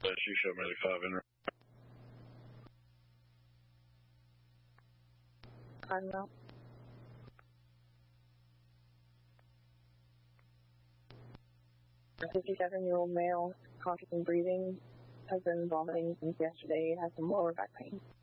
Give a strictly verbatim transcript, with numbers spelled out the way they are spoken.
Dispatch, you show medic five in. I'm out. A fifty-seven-year-old male, conscious and breathing, has been vomiting since yesterday, has some lower back pain.